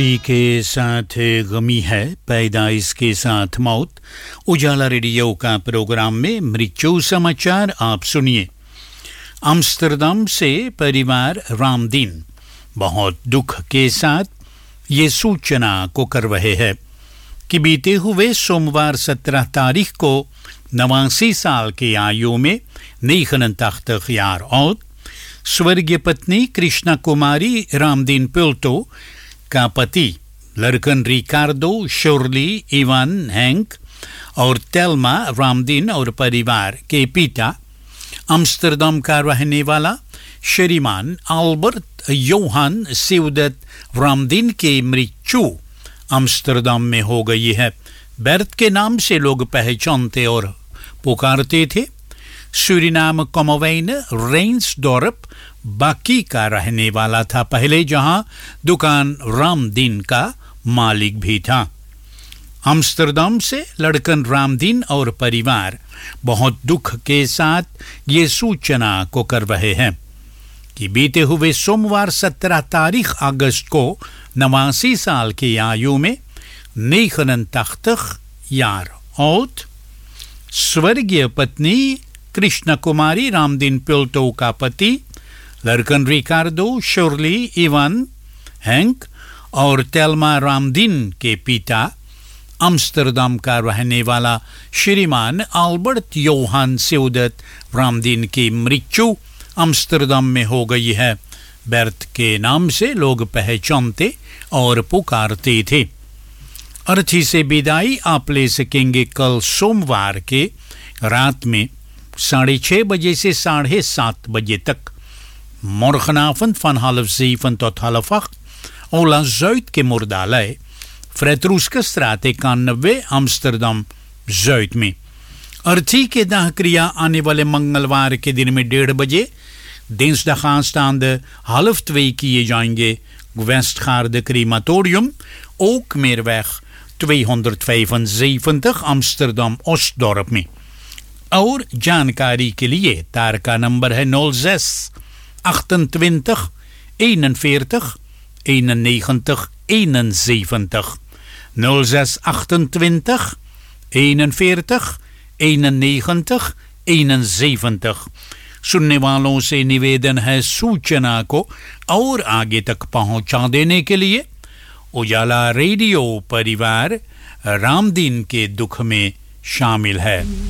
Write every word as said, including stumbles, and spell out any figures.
के साथ गमी है, पैदाइश के साथ मौत। उजाला रेडियो का प्रोग्राम में मृत्यु समाचार आप सुनिए। आम्स्टरडम से परिवार रामदीन बहुत दुख के साथ ये सूचना को कर रहे हैं कि बीते हुए सोमवार सत्रह तारीख को नवासी साल की आयु में नीखन तख्त खियार और स्वर्गीय पत्नी कृष्णा कुमारी रामदीन पिल्टो का पति लड़कन रिकार्डो, शर्ली, इवान, हैंक और तेल्मा रामदीन और परिवार के पिता आम्स्टरडम का रहने वाला श्रीमान अल्बर्ट योहान सिउदत रामदीन की मृत्यु आम्स्टरडम में हो गई है। बेर्थ के नाम से लोग पहचानते और पुकारते थे। सूरीनाम कॉमोवेन रेन्सडोर्प बाकी का रहने वाला था पहले, जहां दुकान रामदीन का मालिक भी था। आम्स्टरडम से लड़कन रामदीन और परिवार बहुत दुख के साथ ये सूचना को कर रहे हैं कि बीते हुए सोमवार सत्रह तारीख अगस्त को नवासी साल की आयु में नीखन तख्त यार और स्वर्गीय पत्नी कृष्णा कुमारी रामदीन पिल्टो का पति लड़कन रिकार्डो, शर्ली, इवान, हैंक और तेल्मा रामदीन के पिता आम्स्टरडम का रहने वाला श्रीमान अल्बर्ट योहान सिउदत रामदीन की मृत्यु आम्स्टरडम में हो गई है। बेर्थ के नाम से लोग पहचानते और पुकारते थे। अर्थी से विदाई आप ले सकेंगे कल सोमवार के रात में साढ़े छः बजे से साढ़े सात बजे तक। Morgenavond van half zeven tot half acht Ola Zuid के मुर्दालय फ्रेतरूस्कstraat इक्यानवे Amsterdam Zuid में। अर्थी के दाह क्रिया आने वाले मंगलवार के दिन में डेढ़ बजे dinsdag aanstaande half twee किए जाएंगे Westgaarde crematorium Ookmeerweg tweehonderdvijfenzeventig Amsterdam Ostdorp में। और जानकारी के लिए तार का नंबर है nul zes achtentwintig eenenveertig eenennegentig eenenzeventig nul zes achtentwintig eenenveertig eenennegentig eenenzeventig। सुनने वालों से निवेदन है सूचना को और आगे तक पहुंचा देने के लिए। उजाला रेडियो परिवार रामदीन के दुख में शामिल है।